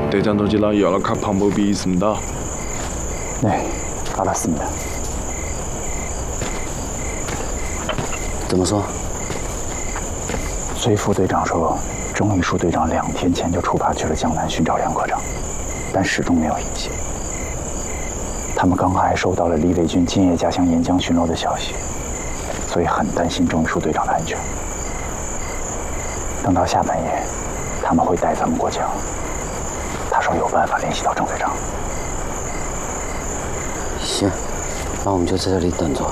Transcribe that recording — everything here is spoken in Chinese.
대장 동지랑 연락할 방법이 있습니다. 네, 알았습니다. 怎么说？ 随副队长说，钟义树队长2天前就出发去了江南寻找梁科长，但始终没有音信。他们刚还收到了李伟军今夜加强沿江巡逻的消息，所以很担心钟义树队长的安全。等到下半夜，他们会带咱们过江。他说有办法联系到郑队长。 行，那我们就在这里等着。